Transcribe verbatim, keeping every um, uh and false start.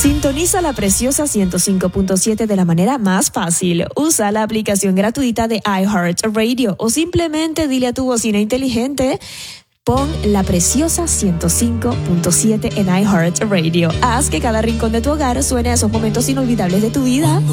Sintoniza La Preciosa ciento cinco punto siete de la manera más fácil. Usa la aplicación gratuita de iHeartRadio o simplemente dile a tu bocina inteligente: pon La Preciosa ciento cinco punto siete en iHeartRadio. Haz que cada rincón de tu hogar suene a esos momentos inolvidables de tu vida.